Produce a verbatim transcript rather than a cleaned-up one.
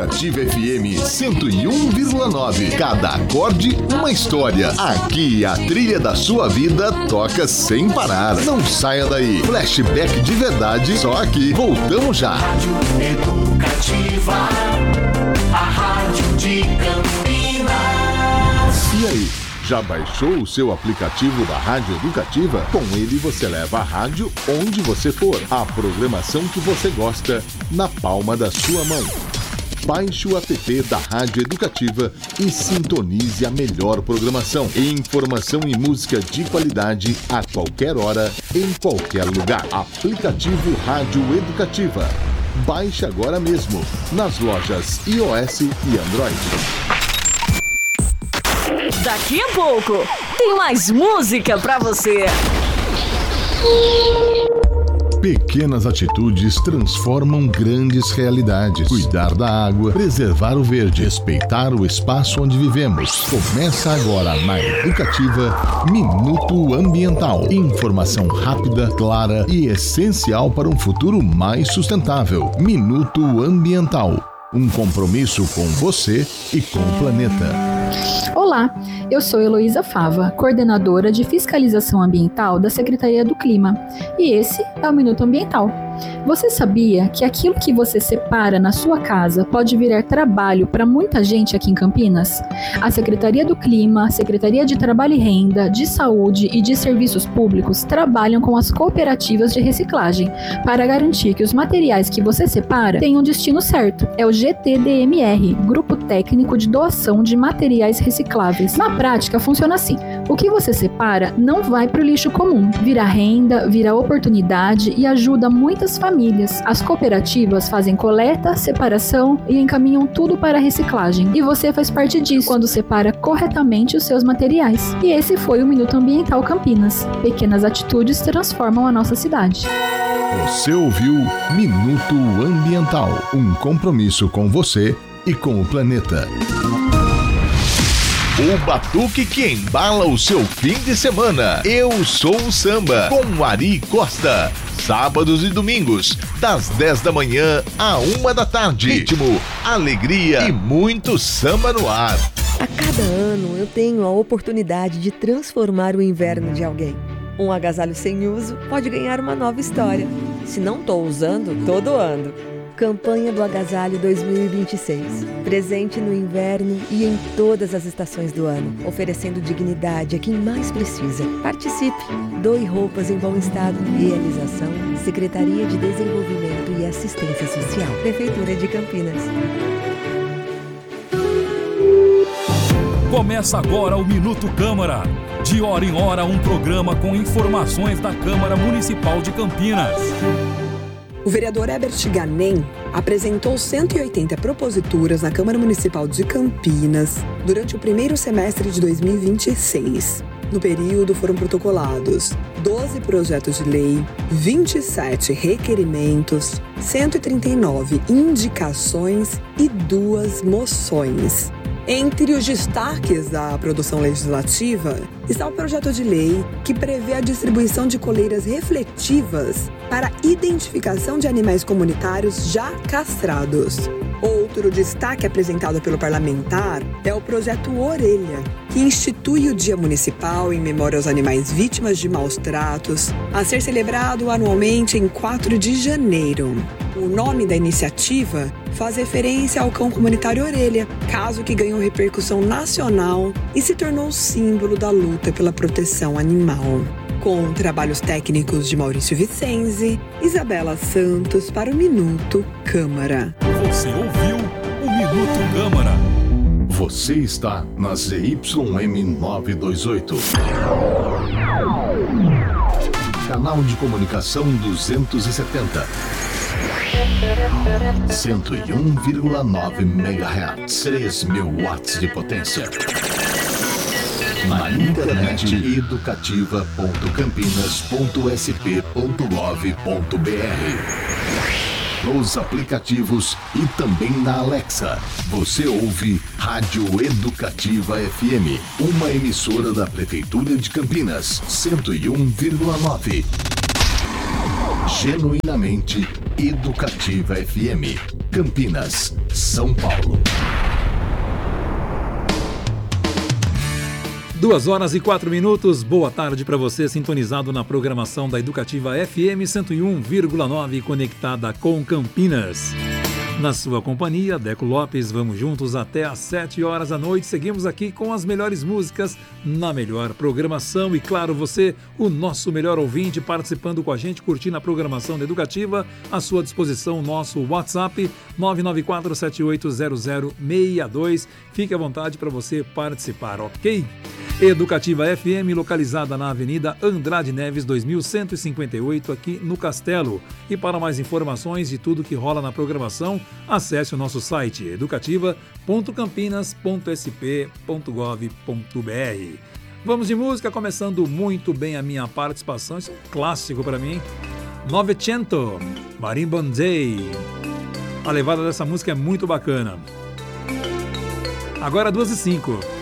Educativa F M cento e um vírgula nove. Cada acorde, uma história. Aqui a trilha da sua vida toca sem parar. Não saia daí. Flashback de verdade, só aqui. Voltamos já. Rádio Educativa, a rádio de Campinas. E aí? Já baixou o seu aplicativo da Rádio Educativa? Com ele você leva a rádio onde você for. A programação que você gosta na palma da sua mão. Baixe o app da Rádio Educativa e sintonize a melhor programação. Informação e música de qualidade a qualquer hora, em qualquer lugar. Aplicativo Rádio Educativa. Baixe agora mesmo nas lojas iOS e Android. Daqui a pouco tem mais música pra você. Pequenas atitudes transformam grandes realidades. Cuidar da água, preservar o verde, respeitar o espaço onde vivemos. Começa agora na Educativa Minuto Ambiental. Informação rápida, clara e essencial para um futuro mais sustentável. Minuto Ambiental. Um compromisso com você e com o planeta. Olá, eu sou Heloísa Fava, coordenadora de Fiscalização Ambiental da Secretaria do Clima, e esse é o Minuto Ambiental. Você sabia que aquilo que você separa na sua casa pode virar trabalho para muita gente aqui em Campinas? A Secretaria do Clima, Secretaria de Trabalho e Renda, de Saúde e de Serviços Públicos trabalham com as cooperativas de reciclagem para garantir que os materiais que você separa tenham um destino certo. É o G T D M R, Grupo Técnico de Doação de Materiais Recicláveis. Na prática, funciona assim. O que você separa não vai para o lixo comum. Vira renda, vira oportunidade e ajuda muitas famílias. As cooperativas fazem coleta, separação e encaminham tudo para a reciclagem. E você faz parte disso quando separa corretamente os seus materiais. E esse foi o Minuto Ambiental Campinas. Pequenas atitudes transformam a nossa cidade. Você ouviu Minuto Ambiental, um compromisso com você e com o planeta. O batuque que embala o seu fim de semana. Eu Sou o Samba, com Ari Costa. Sábados e domingos, das dez da manhã à uma da tarde. Ritmo, alegria e muito samba no ar. A cada ano eu tenho a oportunidade de transformar o inverno de alguém. Um agasalho sem uso pode ganhar uma nova história. Se não estou usando, tô doando. Campanha do Agasalho dois mil e vinte e seis. Presente no inverno e em todas as estações do ano, oferecendo dignidade a quem mais precisa. Participe! Doe roupas em bom estado. Realização: Secretaria de Desenvolvimento e Assistência Social. Prefeitura de Campinas. Começa agora o Minuto Câmara. De hora em hora, um programa com informações da Câmara Municipal de Campinas. O vereador Herbert Ganem apresentou cento e oitenta proposituras na Câmara Municipal de Campinas durante o primeiro semestre de dois mil e vinte e seis. No período foram protocolados doze projetos de lei, vinte e sete requerimentos, cento e trinta e nove indicações e duas moções. Entre os destaques da produção legislativa está o projeto de lei que prevê a distribuição de coleiras refletivas para identificação de animais comunitários já castrados. Outro destaque apresentado pelo parlamentar é o projeto Orelha, que institui o Dia Municipal em memória aos animais vítimas de maus tratos, a ser celebrado anualmente em quatro de janeiro. O nome da iniciativa faz referência ao cão comunitário Orelha, caso que ganhou repercussão nacional e se tornou símbolo da luta pela proteção animal. Com trabalhos técnicos de Maurício Vicenzi, Isabela Santos para o Minuto Câmara. Você ouviu o Minuto Câmara. Você está na Z Y M novecentos e vinte e oito. Canal de comunicação duzentos e setenta. cento e um vírgula nove megahertz. três mil watts de potência. Na internet educativa ponto campinas ponto s p ponto gov ponto b r. Nos aplicativos e também na Alexa. Você ouve Rádio Educativa F M, uma emissora da Prefeitura de Campinas, cento e um vírgula nove. Genuinamente Educativa F M. Campinas, São Paulo. Duas horas e quatro minutos, boa tarde para você, sintonizado na programação da Educativa F M cento e um vírgula nove, conectada com Campinas. Na sua companhia, Deco Lopes, vamos juntos até às sete horas da noite. Seguimos aqui com as melhores músicas na melhor programação. E claro, você, o nosso melhor ouvinte, participando com a gente, curtindo a programação da Educativa. À sua disposição, nosso WhatsApp nove nove quatro sete oito zero zero seis dois. Fique à vontade para você participar, ok? Educativa F M, localizada na Avenida Andrade Neves, dois mil cento e cinquenta e oito, aqui no Castelo. E para mais informações de tudo que rola na programação, acesse o nosso site educativa ponto campinas ponto s p ponto gov ponto b r. Vamos de música, começando muito bem a minha participação. Isso é um clássico para mim. Novecento, Marimba Day. A levada dessa música é muito bacana. Agora duas e cinco.